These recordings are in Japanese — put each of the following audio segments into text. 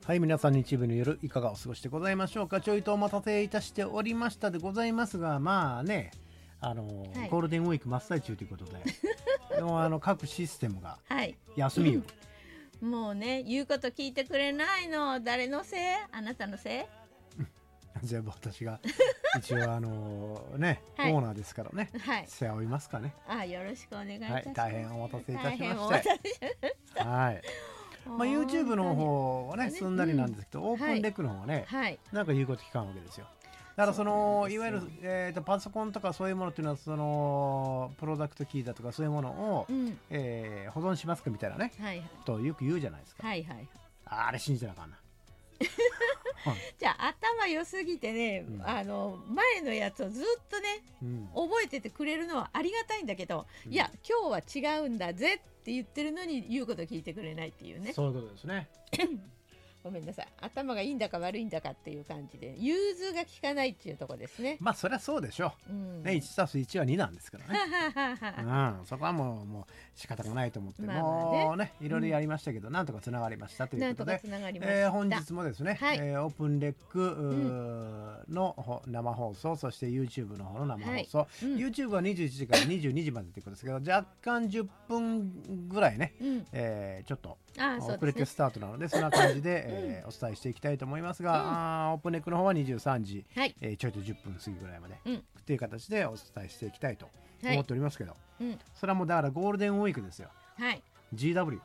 はい、皆さん日曜日の夜いかがお過ごしでございましょうか。ちょいとお待たせいたしておりましたでございますが、まあね、ゴールデンウィーク真っ最中ということで各システムが休みを、 もうね、言うこと聞いてくれないの。誰のせい？あなたのせい？ 全部私が一応ね、オーナーですからね、世話をいますかね。 よろしくお願いいたします。 大変お待たせいたしましてはい、YouTube の方はねすんなりなんですけど、オープンレックの方はね、なんか言うこと聞かんわけですよ。だからいわゆる、パソコンとかそういうものっていうのはプロダクトキーだとかそういうものを、保存しますかみたいなね、とよく言うじゃないですか。あれ信じなあかんな。 じゃあ頭良すぎてね、前のやつをずっとね、覚えててくれるのはありがたいんだけど、いや今日は違うんだぜって言ってるのに言うこと聞いてくれないっていうね。 そういうことですね。 ごめんなさい、頭がいいんだか悪いんだかっていう感じで融通が利かないっていうところですね。 まあそりゃそうでしょう、1+1 は2なんですからねそこはもう仕方がないと思って、もうねいろいろやりましたけど、なんとかつながりましたということで、本日もですね、オープンレックの生放送、そして YouTube の方の生放送、YouTube は21時から22時までということですけど、若干10分ぐらいね、ちょっと遅れてスタートなので、そんな感じでお伝えしていきたいと思いますが、オープンネックの方は23時、ちょいと10分過ぎぐらいまで、っていう形でお伝えしていきたいと思っておりますけど、それはもうだからゴールデンウィークですよ。GW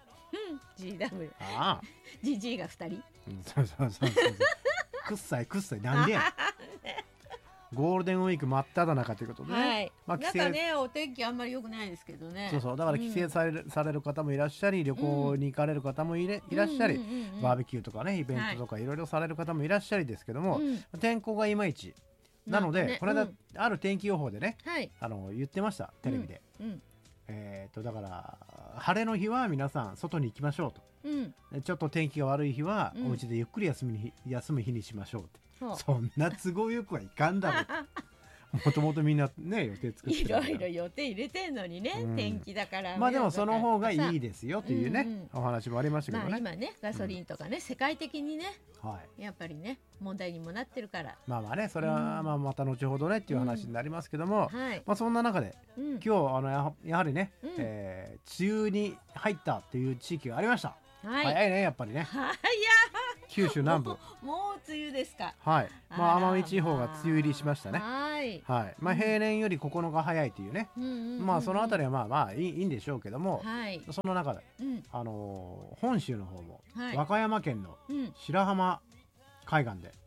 GW GG が2人、 そうくっさいなんでやゴールデンウィーク真っ只中ということでね、 なんかねお天気あんまり良くないですけどね。 だから帰省される方もいらっしゃり、旅行に行かれる方もいらっしゃり、バーベキューとかねイベントとかいろいろされる方もいらっしゃりですけども、天候がいまいちなので、これだある天気予報でね、言ってましたテレビで。だから晴れの日は皆さん外に行きましょうと、ちょっと天気が悪い日はお家でゆっくり休む日にしましょうって。そんな都合よくはいかんだろうもともとみんなね予定作ってるから、 いろいろ予定入れてんのにね、天気だから。 まあでもその方がいいですよというね、お話もありましたけどね。 今ねガソリンとかね、世界的にね、やっぱりね問題にもなってるから、 まあねそれはまた後ほどねっていう話になりますけども、そんな中で今日やはりね、梅雨に入ったっていう地域がありました。早いねやっぱりね。九州南部もう梅雨ですか。 奄美地方が梅雨入りしましたね。平年より9日早いというね、そのあたりはまあいいんでしょうけども、その中で本州の方も和歌山県の白浜海岸で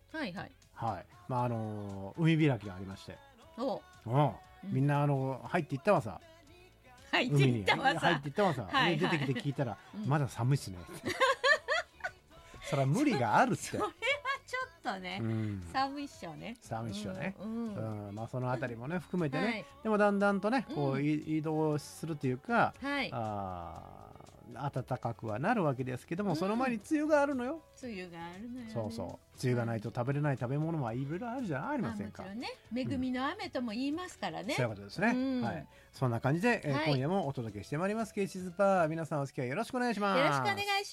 海開きがありまして、みんな入っていったわさ、海に入っていったわさ、出てきて聞いたらまだ寒いっすねそれは無理があるって。 それはちょっとね、寒いっしょね。そのあたりもね含めてね、でもだんだんとねこう移動するというか、暖かくはなるわけですけども、その前に梅雨があるのよ。 梅雨があるのよ。 梅雨がないと食べれない食べ物はいろいろあるじゃありませんか。 恵みの雨とも言いますからね。 そういうことですね。そんな感じで今夜もお届けしてまいります。ケイシズパー、皆さんお付き合いよろしくお願いします。 よろしくお願いします。